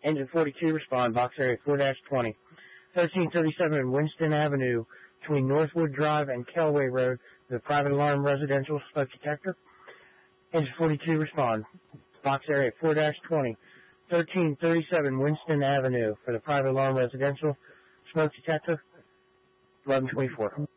Engine 42, respond. Box area 4-20. 1337 Winston Avenue, between Northwood Drive and Kelway Road, the private alarm residential smoke detector. Engine 42, respond. Box area 4-20. 1337 Winston Avenue for the private alarm residential smoke detector. 1124.